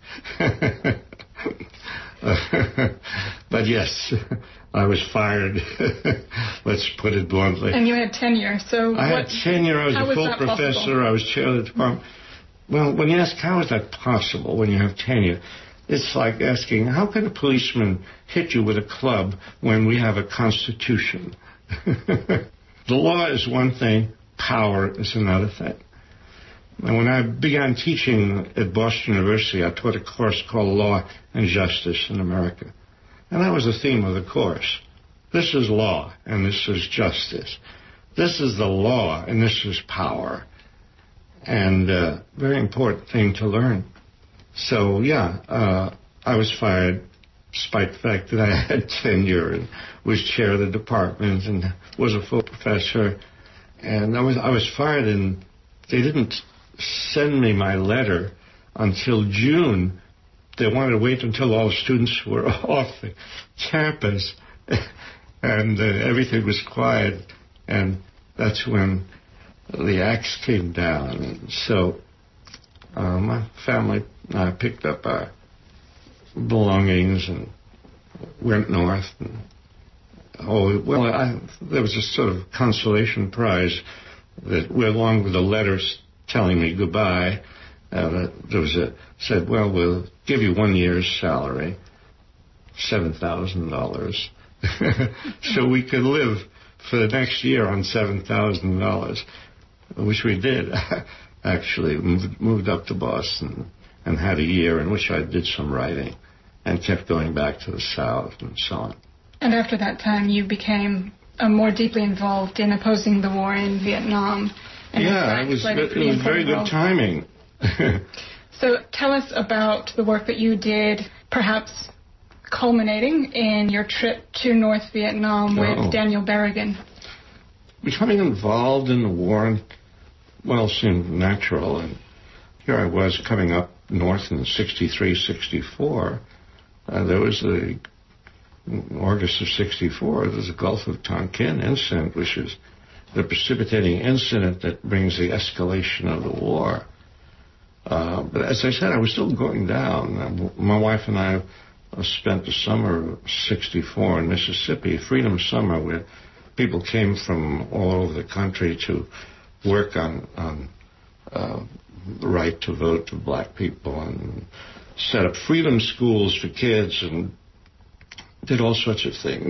uh, but yes, I was fired. Let's put it bluntly. And you had tenure, so I what, had tenure. I was a full professor. Possible? I was chair of the department. Well, when you ask how is that possible when you have tenure, it's like asking how can a policeman hit you with a club when we have a constitution? The law is one thing. Power is another thing. And when I began teaching at Boston University, I taught a course called Law and Justice in America. And that was the theme of the course. This is law, and this is justice. This is the law, and this is power. And uh, very important thing to learn. So, yeah, uh, I was fired despite the fact that I had tenure and was chair of the department and was a full professor. And I was I was fired, and they didn't send me my letter until June. They wanted to wait until all the students were off the campus, and uh, everything was quiet. And that's when the axe came down. And so uh, my family uh, picked up our belongings and went north. And, Oh, well, I, there was a sort of consolation prize that, along with the letters telling me goodbye, uh, there was a, said, well, we'll give you one year's salary, seven thousand dollars, so we could live for the next year on seven thousand dollars, which we did, actually, moved, moved up to Boston and had a year in which I did some writing and kept going back to the South and so on. And after that time, you became uh, more deeply involved in opposing the war in Vietnam. And yeah, it was, it was very good timing. So tell us about the work that you did, perhaps culminating in your trip to North Vietnam with oh. Daniel Berrigan. Becoming involved in the war, well, seemed natural. And here I was coming up north in sixty-three, sixty-four. Uh, there was a in August of sixty-four, there's the Gulf of Tonkin incident, which is the precipitating incident that brings the escalation of the war. Uh, but as I said, I was still going down. My wife and I spent the summer of sixty-four in Mississippi, Freedom Summer, where people came from all over the country to work on, on uh, the right to vote to black people and set up freedom schools for kids and did all sorts of things.